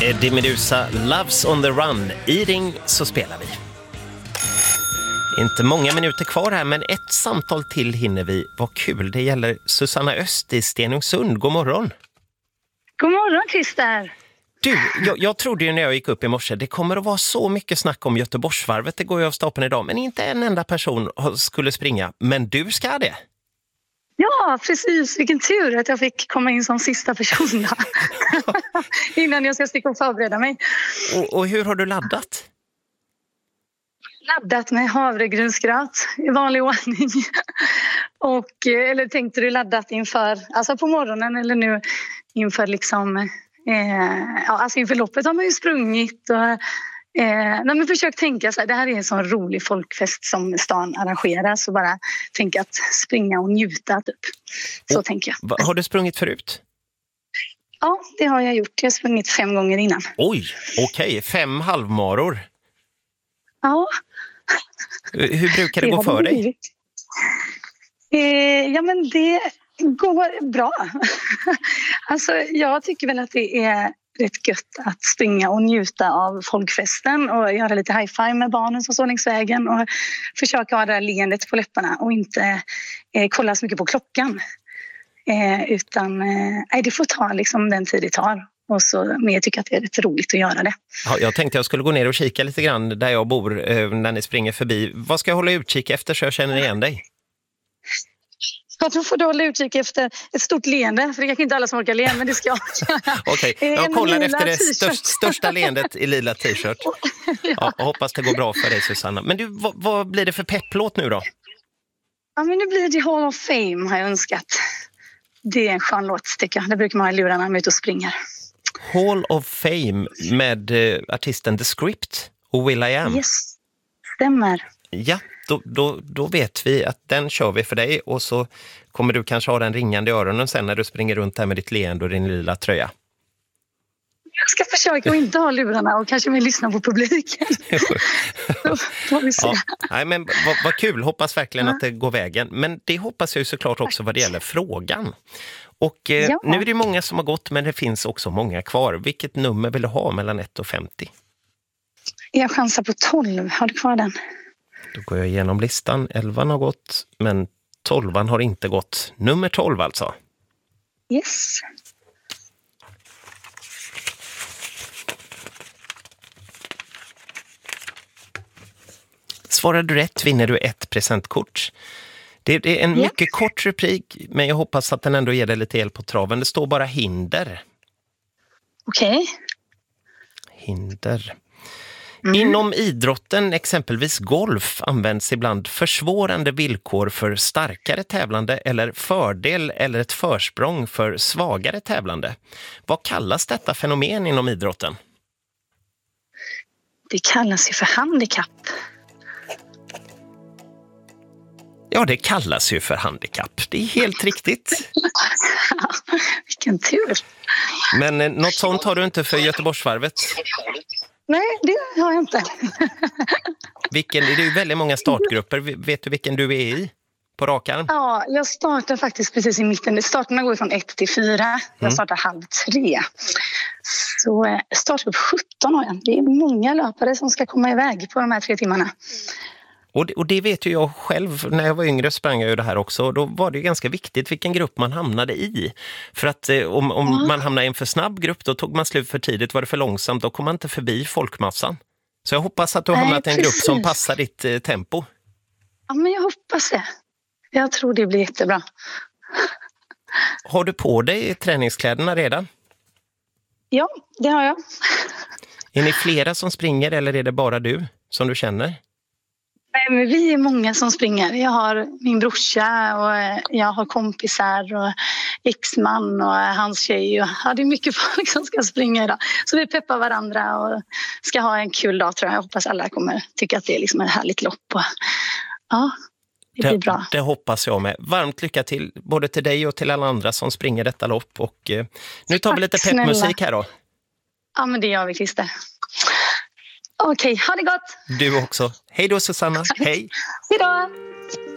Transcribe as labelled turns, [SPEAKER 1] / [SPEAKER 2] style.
[SPEAKER 1] Eddie Meduza, Loves on the Run. I Ring så spelar vi. Inte många minuter kvar här, men ett samtal till hinner vi. Vad kul, det gäller Susanna Öst i Stenungsund. God morgon.
[SPEAKER 2] God morgon, Christer.
[SPEAKER 1] Du, jag trodde ju när jag gick upp i morse, det kommer att vara så mycket snack om Göteborgsvarvet. Det går ju av stapeln idag, men inte en enda person skulle springa. Men du ska det.
[SPEAKER 2] Ja, precis. Vilken tur att jag fick komma in som sista person innan jag ska sticka och förbereda mig.
[SPEAKER 1] Och hur har du laddat?
[SPEAKER 2] Laddat med havregrynsgröt i vanlig ordning. Eller tänkte du laddat inför, alltså på morgonen eller nu inför liksom, alltså inför loppet har man ju sprungit och men försök tänka så här, det här är en sån rolig folkfest som stan arrangerar, så bara tänka att springa och njuta typ. Så tänker jag.
[SPEAKER 1] Har du sprungit förut?
[SPEAKER 2] Ja, det har jag gjort. Jag har sprungit 5 gånger innan.
[SPEAKER 1] Oj, okej. 5 halvmaror.
[SPEAKER 2] Ja.
[SPEAKER 1] Hur brukar det gå för dig?
[SPEAKER 2] Ja, men det går bra. Alltså, jag tycker väl att det är rätt gött att springa och njuta av folkfesten och göra lite high-five med barnen som står längs vägen och försöka ha det här leendet på läpparna och inte kolla så mycket på klockan. Utan det får ta liksom den tid det tar. Men jag tycker att det är rätt roligt att göra det.
[SPEAKER 1] Ja, jag tänkte jag skulle gå ner och kika lite grann där jag bor när ni springer förbi. Vad ska jag hålla utkik efter så jag känner igen dig?
[SPEAKER 2] Jag tror får du hålla utkik efter ett stort leende. För det är kanske inte alla som orkar le, men det ska jag.
[SPEAKER 1] Okej, jag kollar efter det största leendet i lila t-shirt. Ja, hoppas det går bra för dig, Susanna. Men du, vad blir det för pepplåt nu då?
[SPEAKER 2] Ja, men nu blir det Hall of Fame har jag önskat. Det är en skön låt tycker jag. Det brukar man ha i lurarna när man är ute och springer.
[SPEAKER 1] Hall of Fame med artisten The Script och Will I Am.
[SPEAKER 2] Yes, stämmer.
[SPEAKER 1] Ja, då vet vi att den kör vi för dig och så kommer du kanske ha den ringande i öronen sen när du springer runt här med ditt leende och din lila tröja.
[SPEAKER 2] Jag ska försöka att inte ha lurarna och kanske mer lyssna på publiken. Då får vi se.
[SPEAKER 1] Ja, nej, men vad kul, hoppas verkligen att det går vägen. Men det hoppas jag ju såklart också vad det gäller frågan. Och nu är det många som har gått, men det finns också många kvar. Vilket nummer vill du ha mellan 1 och 50?
[SPEAKER 2] Jag chansar på 12. Har du kvar den?
[SPEAKER 1] Då går jag igenom listan. 11 har gått, men 12 har inte gått. Nummer 12 alltså.
[SPEAKER 2] Yes.
[SPEAKER 1] Svarar du rätt vinner du ett presentkort. Det är en mycket kort replik, men jag hoppas att den ändå ger dig lite hjälp på traven. Det står bara hinder.
[SPEAKER 2] Okej.
[SPEAKER 1] Hinder. Inom idrotten, exempelvis golf, används ibland försvårande villkor för starkare tävlande eller fördel eller ett försprång för svagare tävlande. Vad kallas detta fenomen inom idrotten?
[SPEAKER 2] Det kallas ju för handikapp.
[SPEAKER 1] Ja, det kallas ju för handikapp. Det är helt riktigt.
[SPEAKER 2] Vilken tur.
[SPEAKER 1] Men något sånt har du inte för Göteborgsvarvet?
[SPEAKER 2] Nej, det har jag inte.
[SPEAKER 1] Det är ju väldigt många startgrupper. Vet du vilken du är i på rak arm?
[SPEAKER 2] Ja, jag startar faktiskt precis i mitten. Starterna går från 1 till 4. Jag startar 2:30. Så startgrupp 17 har jag. Det är många löpare som ska komma iväg på de här 3 timmarna.
[SPEAKER 1] Och det vet ju jag själv, när jag var yngre sprang jag ju det här också. Då var det ju ganska viktigt vilken grupp man hamnade i. För att om man hamnade i en för snabb grupp, då tog man slut för tidigt. Var det för långsamt, då kom man inte förbi folkmassan. Så jag hoppas att du har hamnat i en grupp som passar ditt tempo.
[SPEAKER 2] Ja, men jag hoppas det. Jag tror det blir jättebra.
[SPEAKER 1] Har du på dig träningskläderna redan?
[SPEAKER 2] Ja, det har jag.
[SPEAKER 1] Är ni flera som springer eller är det bara du som du känner?
[SPEAKER 2] Nej, men vi är många som springer. Jag har min brorsa och jag har kompisar och exman och hans tjej. Och, det är mycket folk som ska springa idag. Så vi peppar varandra och ska ha en kul dag tror jag. Jag hoppas alla kommer tycka att det är liksom ett härligt lopp. Och, det blir bra.
[SPEAKER 1] Det hoppas jag med. Varmt lycka till både till dig och till alla andra som springer detta lopp. Och nu tar vi lite peppmusik här då.
[SPEAKER 2] Ja, men det gör vi, Christer. Okej, ha det gott!
[SPEAKER 1] Du också. Hej då, Susanna. Hej!
[SPEAKER 2] Hej då!